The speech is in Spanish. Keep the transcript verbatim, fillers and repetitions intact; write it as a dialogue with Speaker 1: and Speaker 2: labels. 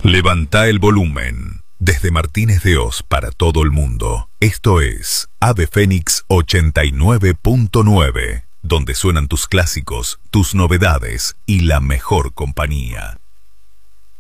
Speaker 1: Levanta el volumen. Desde Martínez de Oz para todo el mundo, esto es Ave Fénix ochenta y nueve punto nueve, donde suenan tus clásicos, tus novedades y la mejor compañía.